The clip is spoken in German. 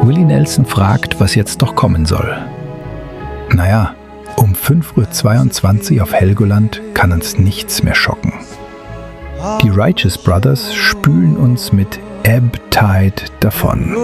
Willie Nelson fragt, was jetzt doch kommen soll. Naja, um 5:22 Uhr auf Helgoland kann uns nichts mehr schocken. Die Righteous Brothers spülen uns mit Ebb Tide davon.